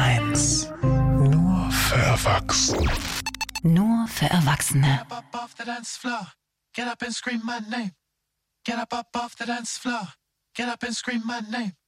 1. Nur für Erwachsene. Nur für Erwachsene. Get up off the dance floor. Get up and scream my name. Get up off the dance floor. Get up and scream my name.